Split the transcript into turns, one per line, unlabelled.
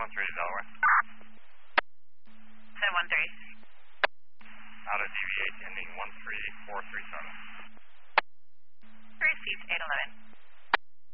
713 to Delaware.
713.
Out of DV8 ending 13437.
Received 811.